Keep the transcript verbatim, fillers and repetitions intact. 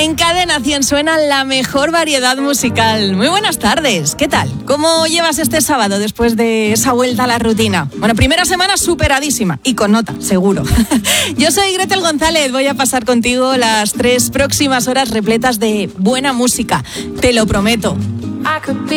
En Cadena cien suena la mejor variedad musical. Muy buenas tardes, ¿qué tal? ¿Cómo llevas este sábado después de esa vuelta a la rutina? Bueno, primera semana superadísima y con nota, seguro. Yo soy Gretel González, voy a pasar contigo las tres próximas horas repletas de buena música, te lo prometo.